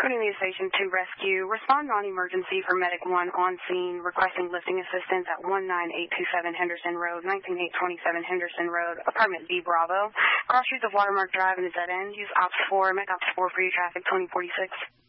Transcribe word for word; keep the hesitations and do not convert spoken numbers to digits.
Cornelia Station two Rescue. Respond non-emergency for Medic one on scene, requesting lifting assistance at one nine eight two seven Henderson Road, nineteen eight twenty-seven Henderson Road, apartment B Bravo. Cross streets of Watermark Drive in the dead end. Use Ops four, Mech Ops four for your traffic, twenty forty-six.